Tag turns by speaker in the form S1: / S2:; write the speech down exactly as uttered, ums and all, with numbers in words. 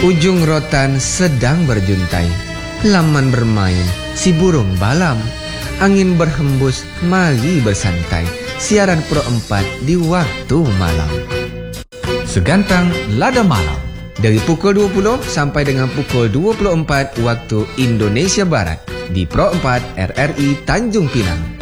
S1: Ujung rotan sedang berjuntai, laman bermain, si burung balam. Angin berhembus, mari bersantai. Siaran Pro empat di waktu malam.
S2: Segantang Lada Malam
S1: Dari pukul dua puluh sampai dengan pukul dua puluh empat waktu Indonesia Barat di Pro empat R R I Tanjung Pinang.